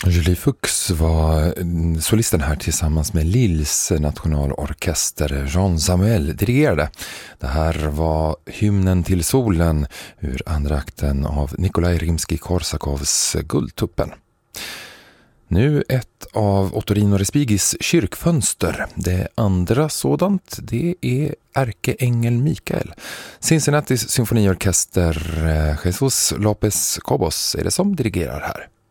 Julie Fuchs var solisten här tillsammans med Lilles nationalorkester. Jean Samuel dirigerade. Det här var hymnen till solen ur andra akten av Nikolaj Rimskij-Korsakovs Guldtuppen. Nu ett av Ottorino Respigis kyrkfönster. Det andra sådant, det är ärkeängel Mikael. Cincinnatis symfoniorkester Jesus Lopez Cobos är det som dirigerar här.